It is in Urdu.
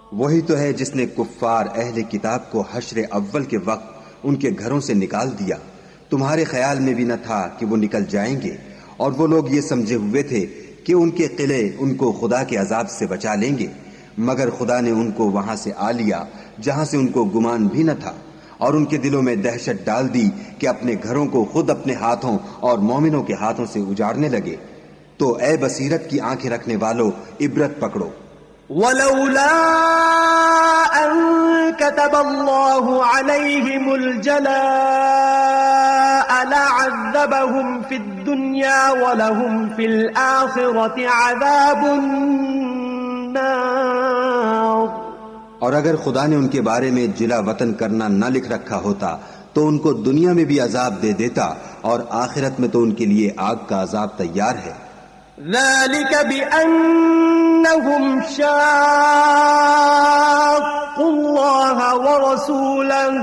وہی تو ہے جس نے کفار اہل کتاب کو حشر اول کے وقت ان کے گھروں سے نکال دیا، تمہارے خیال میں بھی نہ تھا کہ وہ نکل جائیں گے، اور وہ لوگ یہ سمجھے ہوئے تھے کہ ان کے قلعے ان کو خدا کے عذاب سے بچا لیں گے، مگر خدا نے ان کو وہاں سے آ لیا جہاں سے ان کو گمان بھی نہ تھا، اور ان کے دلوں میں دہشت ڈال دی کہ اپنے گھروں کو خود اپنے ہاتھوں اور مومنوں کے ہاتھوں سے اجاڑنے لگے۔ تو اے بصیرت کی آنکھیں رکھنے والو، عبرت پکڑو۔ ولولا أن كتب الله عليهم الجلاء لعذبهم في الدنيا ولهم في الآخرة عذاب النار۔ اور اگر خدا نے ان کے بارے میں جلا وطن کرنا نہ لکھ رکھا ہوتا تو ان کو دنیا میں بھی عذاب دے دیتا، اور آخرت میں تو ان کے لیے آگ کا عذاب تیار ہے۔ ذلك بأنهم شاقوا الله ورسوله